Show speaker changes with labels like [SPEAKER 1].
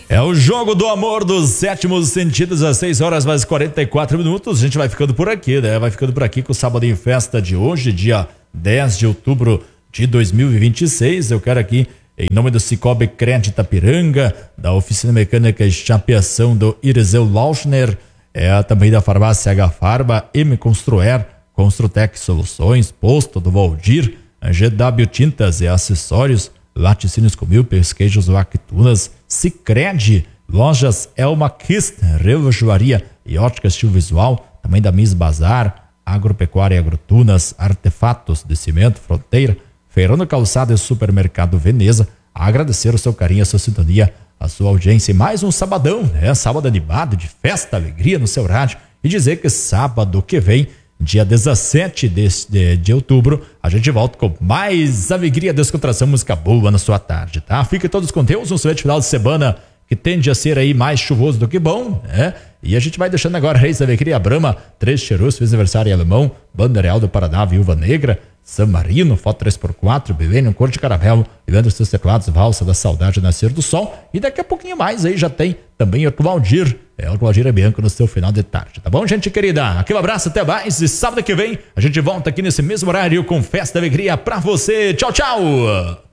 [SPEAKER 1] É o jogo do amor dos sétimos sentidos, às 6 horas mais 44 minutos. A gente vai ficando por aqui, né? Vai ficando por aqui com o Sábado em Festa de hoje, dia 10 de outubro de 2026. Eu quero aqui, em nome do Cicobi Crédito Itapiranga, da Oficina Mecânica e Chapeação do Iriseu Lauschner, também da Farmácia H Farma, M Construer, Construtec Soluções, Posto do Valdir, GW Tintas e Acessórios, Laticínios Comil, Pesquejos Lactunas, Sicredi, Lojas Elma Kist, Relojoaria e Óticas Estilo Visual, também da Miss Bazar, Agropecuária e Agrotunas, Artefatos de Cimento, Fronteira, Feirando Calçado e Supermercado Veneza. Agradecer o seu carinho, a sua sintonia, a sua audiência. E mais um sabadão, né? Sábado animado, de festa, alegria no seu rádio. E dizer que sábado que vem, dia 17 de outubro, a gente volta com mais alegria, descontração, música boa na sua tarde, tá? Fiquem todos com Deus, um excelente final de semana que tende a ser aí mais chuvoso do que bom, né? E a gente vai deixando agora Reis da Alegria, Brahma, Três Cherus, fez aniversário em alemão, Banda Real do Paraná, Viúva Negra, San Marino, Foto 3x4, Bilênio, Cor de Caramelo, Leandro Seus Teclados, Valsa da Saudade, Nascer do Sol, e daqui a pouquinho mais aí já tem também o Valdir, o Valdir Bianco no seu final de tarde, tá bom, gente querida? Aquele abraço, até mais, e sábado que vem a gente volta aqui nesse mesmo horário com Festa da Alegria pra você. Tchau, tchau!